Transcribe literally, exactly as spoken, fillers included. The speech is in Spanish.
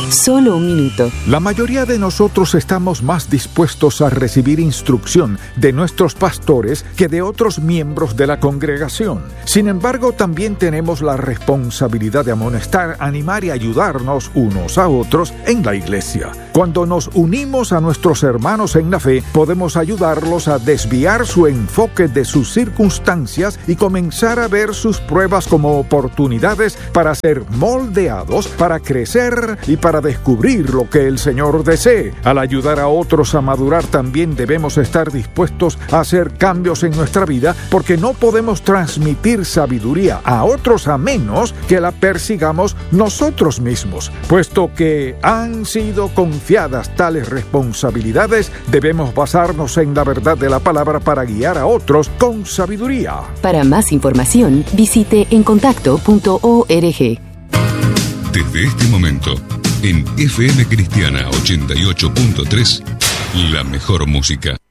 Solo un minuto. La mayoría de nosotros estamos más dispuestos a recibir instrucción de nuestros pastores que de otros miembros de la congregación. Sin embargo, también tenemos la responsabilidad de amonestar, animar y ayudarnos unos a otros en la iglesia. Cuando nos unimos a nuestros hermanos en la fe, podemos ayudarlos a desviar su enfoque de sus circunstancias y comenzar a ver sus pruebas como oportunidades para ser moldeados, para crecer y para descubrir lo que el Señor desee. Al ayudar a otros a madurar, también debemos estar dispuestos a hacer cambios en nuestra vida, porque no podemos transmitir sabiduría a otros a menos que la persigamos nosotros mismos. Puesto que han sido confiadas tales responsabilidades, debemos basarnos en la verdad de la palabra para guiar a otros con sabiduría. Para más información, visite encontacto punto org. Desde este momento, en F M Cristiana ochenta y ocho punto tres, la mejor música.